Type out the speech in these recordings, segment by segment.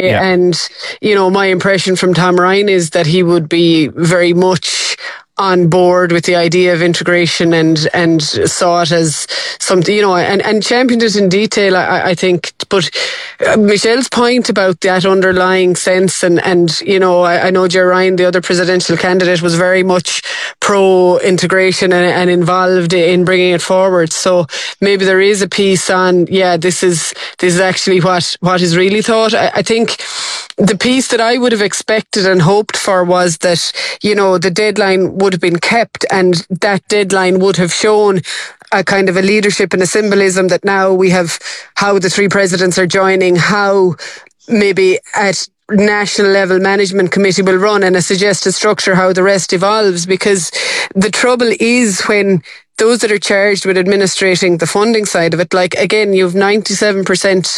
GAA, and my impression from Tom Ryan is that he would be very much on board with the idea of integration and saw it as something, and championed it in detail, I think. But Michelle's point about that underlying sense, and I know Ger Ryan, the other presidential candidate, was very much pro-integration and involved in bringing it forward. So maybe there is a piece on, this is actually what is really thought. I think the piece that I would have expected and hoped for was that, the deadline would have been kept, and that deadline would have shown a kind of a leadership and a symbolism that now we have how the three presidents are joining, how maybe at national level management committee will run, and a suggested structure how the rest evolves. Because the trouble is when those that are charged with administrating the funding side of it, like again, you have 97%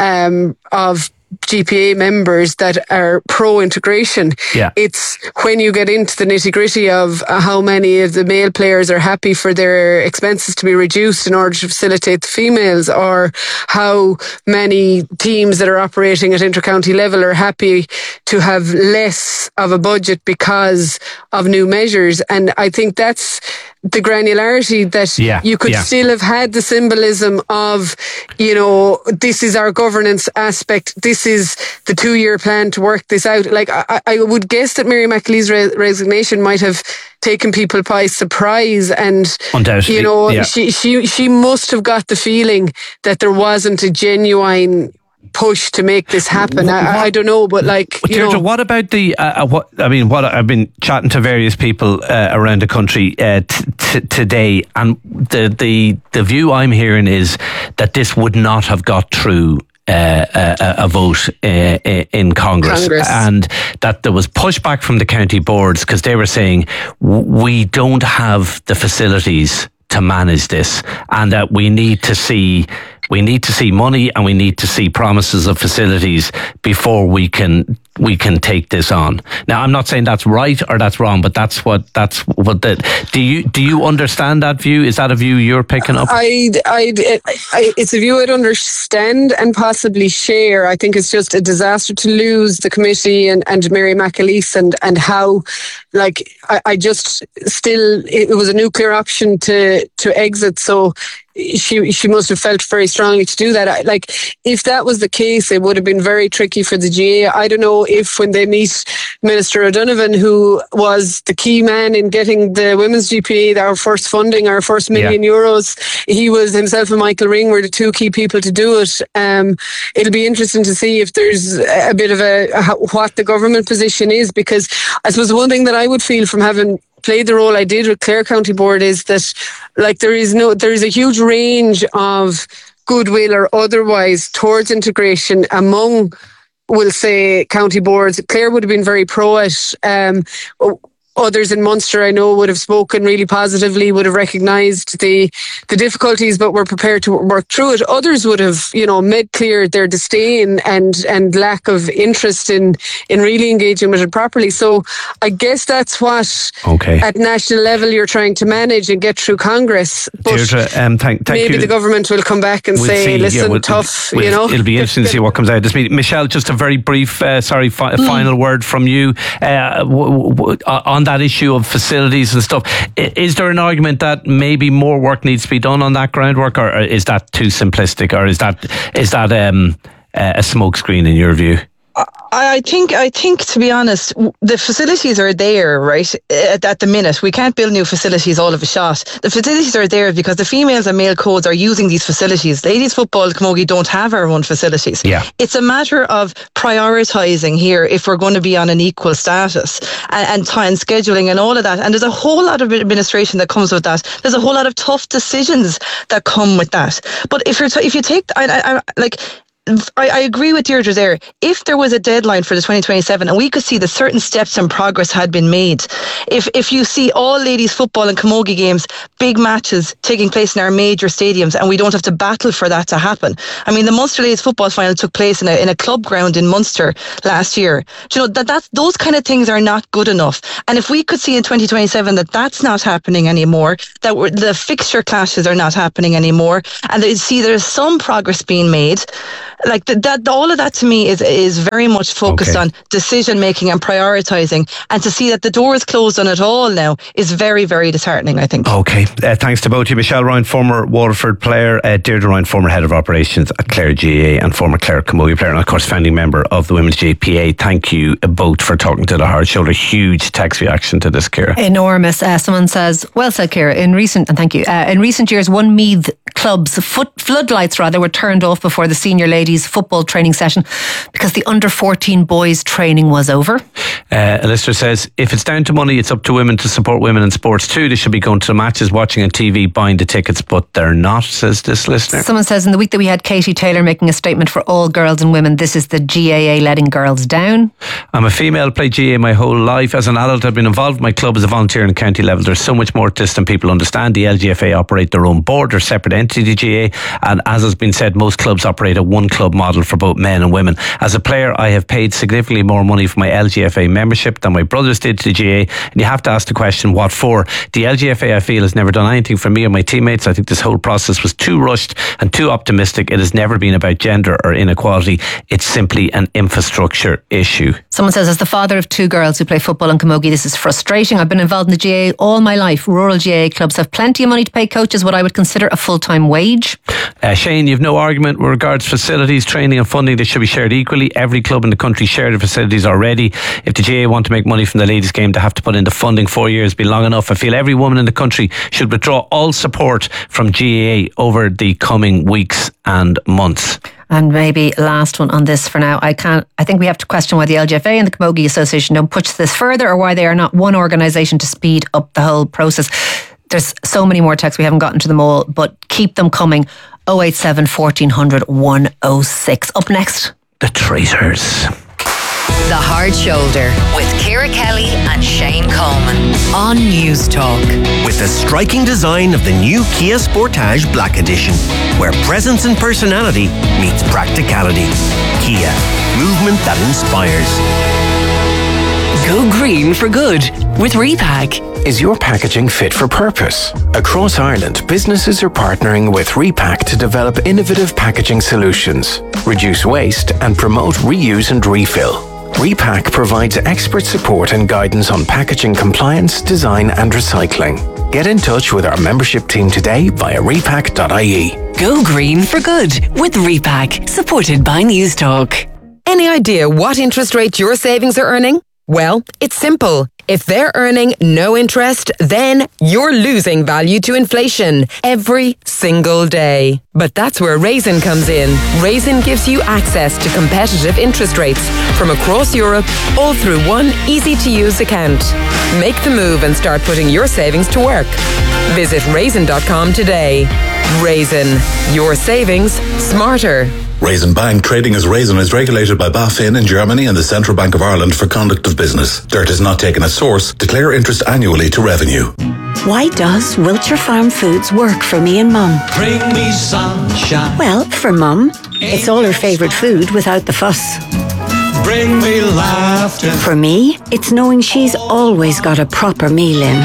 of GPA members that are pro-integration. Yeah. It's when you get into the nitty-gritty of how many of the male players are happy for their expenses to be reduced in order to facilitate the females, or how many teams that are operating at intercounty level are happy to have less of a budget because of new measures. And I think that's the granularity that you could still have had the symbolism of, this is our governance aspect, this is the 2-year plan to work this out. Like, I would guess that Mary McAlee's resignation might have taken people by surprise, and undoubtedly, she must have got the feeling that there wasn't a genuine push to make this happen. I don't know, but Deirdre, what about the what I've been chatting to various people around the country today, and the view I'm hearing is that this would not have got through a vote in Congress, and that there was pushback from the county boards because they were saying we don't have the facilities to manage this, and that we need to see money, and we need to see promises of facilities before we can take this on. Now, I'm not saying that's right or that's wrong, but that's what do you understand that view? Is that a view you're picking up? It's a view I'd understand and possibly share. I think it's just a disaster to lose the committee and Mary McAleese and how, I just still, it was a nuclear option to exit, so she must have felt very strongly to do that. If that was the case, it would have been very tricky for the GA. I don't know if when they meet Minister O'Donovan, who was the key man in getting the women's GPA, our first funding, our first €1 million, he was himself and Michael Ring were the two key people to do it. It'll be interesting to see if there's a bit of what the government position is, because I suppose the one thing that I would feel from having played the role I did with Clare County Board is that there is a huge range of goodwill or otherwise towards integration among, we'll say, county boards. Clare would have been very pro it. Others in Munster, I know, would have spoken really positively, would have recognised the difficulties, but were prepared to work through it. Others would have, made clear their disdain and lack of interest in really engaging with it properly. So I guess that's what, at national level, you're trying to manage and get through Congress. But Deirdre, thank maybe you. The government will come back and say, listen, tough, It'll be interesting to see what comes out of this meeting. Michelle, just a very brief, final word from you on that issue of facilities and stuff. Is there an argument that maybe more work needs to be done on that groundwork, or is that too simplistic, or is that a smokescreen in your view? I think to be honest, the facilities are there, right? At the minute, we can't build new facilities all of a shot. The facilities are there because the females and male codes are using these facilities. Ladies football, Camogie don't have our own facilities. Yeah. It's a matter of prioritising here if we're going to be on an equal status and time scheduling and all of that. And there's a whole lot of administration that comes with that. There's a whole lot of tough decisions that come with that. But if you take, I agree with Deirdre there. If there was a deadline for the 2027 and we could see that certain steps and progress had been made, if you see all ladies football and camogie games, big matches taking place in our major stadiums, and we don't have to battle for that to happen. I mean, the Munster ladies football final took place in a club ground in Munster last year. Do you know, that's those kind of things are not good enough. And if we could see in 2027 that that's not happening anymore, that the fixture clashes are not happening anymore, and they see there's some progress being made, Like that, all of that to me is very much focused on decision making and prioritising, and to see that the door is closed on it all now is very, very disheartening, I think. Okay, thanks to both of you. Michelle Ryan, former Waterford player, Deirdre Ryan, former head of operations at Clare GAA, and former Clare Camogie player, and of course founding member of the Women's GPA. Thank you both for talking to The Hard Shoulder. Huge text reaction to this, Ciara. Enormous. Someone says, well said, Ciara. In recent years, one Meath club's floodlights were turned off before the senior ladies football training session because the under 14 boys training was over. A listener says, if it's down to money, it's up to women to support women in sports too. They should be going to the matches, watching on TV, buying the tickets, but they're not, says this listener. Someone says, in the week that we had Katie Taylor making a statement for all girls and women, this is the GAA letting girls down. I'm a female, played GAA my whole life. As an adult, I've been involved in my club as a volunteer in county level. There's so much more to this than people understand. The LGFA operate their own board, they're separate entity, GAA, and as has been said, most clubs operate a one club model for both men and women. As a player, I have paid significantly more money for my LGFA membership than my brothers did to the GAA, and you have to ask the question, what for? The LGFA, I feel, has never done anything for me or my teammates. I think this whole process was too rushed and too optimistic. It has never been about gender or inequality. It's simply an infrastructure issue. Someone says, as the father of two girls who play football in Camogie, this is frustrating. I've been involved in the GAA all my life. Rural GAA clubs have plenty of money to pay coaches what I would consider a full-time wage. Shane, you've no argument with regards to facilities, training and funding. They should be shared equally. Every club in the country share the facilities already. If the GAA want to make money from the ladies' game, they have to put in the funding. 4 years be long enough. I feel every woman in the country should withdraw all support from GAA over the coming weeks and months. And maybe last one on this for now. I think we have to question why the LGFA and the Camogie Association don't push this further, or why they are not one organisation to speed up the whole process. There's so many more texts, we haven't gotten to them all, but keep them coming. 087 1400 106. Up next, The Traitors. The Hard Shoulder with Ciara Kelly and Shane Coleman on News Talk. With the striking design of the new Kia Sportage Black Edition, where presence and personality meets practicality. Kia, movement that inspires. Go green for good with Repack. Is your packaging fit for purpose? Across Ireland, businesses are partnering with Repack to develop innovative packaging solutions, reduce waste, and promote reuse and refill. Repack provides expert support and guidance on packaging compliance, design, and recycling. Get in touch with our membership team today via repack.ie. Go green for good with Repack, supported by News Talk. Any idea what interest rate your savings are earning? Well, it's simple. If they're earning no interest, then you're losing value to inflation every single day. But that's where Raisin comes in. Raisin gives you access to competitive interest rates from across Europe, all through one easy-to-use account. Make the move and start putting your savings to work. Visit raisin.com today. Raisin, your savings smarter. Raisin Bank, trading as Raisin, is regulated by BaFin in Germany and the Central Bank of Ireland for conduct of business. Dirt is not taken as source. Declare interest annually to revenue. Why does Wiltshire Farm Foods work for me and Mum? Bring me sunshine. Well, for Mum, it's all her favourite food without the fuss. Bring me laughter. For me, it's knowing she's always got a proper meal in.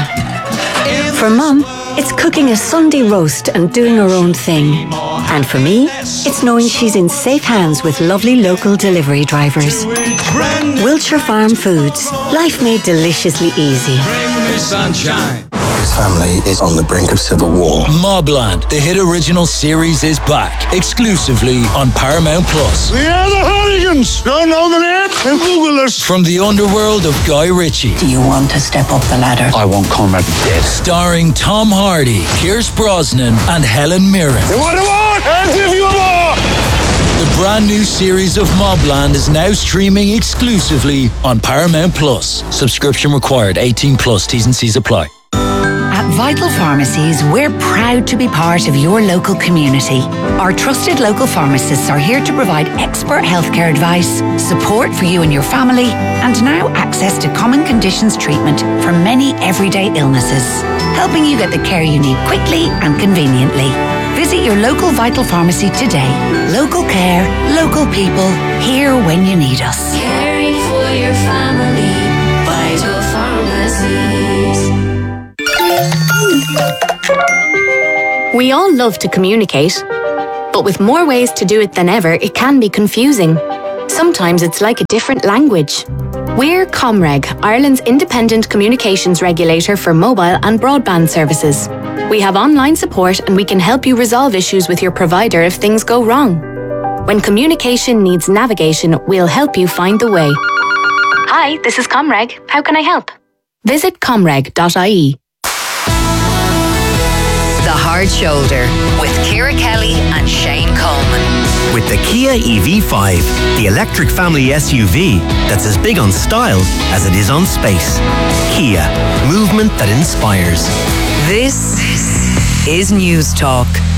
For Mum, it's cooking a Sunday roast and doing her own thing. And for me, it's knowing she's in safe hands with lovely local delivery drivers. Wiltshire Farm Foods. Life made deliciously easy. Bring me sunshine. His family is on the brink of civil war. Mobland, the hit original series, is back exclusively on Paramount Plus. We are the Hooligans. Don't know the name? Then Google us. From the underworld of Guy Ritchie. Do you want to step up the ladder? I won't come out dead. Starring Tom Hardy, Pierce Brosnan, and Helen Mirren. You want a war? I'll give you a war. The brand new series of Mobland is now streaming exclusively on Paramount Plus. Subscription required. 18 plus. T's and C's apply. At Vital Pharmacies, we're proud to be part of your local community. Our trusted local pharmacists are here to provide expert healthcare advice, support for you and your family, and now access to common conditions treatment for many everyday illnesses, helping you get the care you need quickly and conveniently. Visit your local Vital Pharmacy today. Local care, local people, here when you need us. Caring for your family, Vital Pharmacies. We all love to communicate, But with more ways to do it than ever, it can be confusing. Sometimes it's like a different language. We're Comreg, Ireland's independent communications regulator for mobile and broadband services. We have online support and we can help you resolve issues with your provider if things go wrong. When communication needs navigation, we'll help you find the way. Hi, this is Comreg. How can I help? Visit comreg.ie. The Hard Shoulder with Ciara Kelly and Shane Coleman. With the Kia EV5, the electric family SUV that's as big on style as it is on space. Kia, movement that inspires. This is News Talk.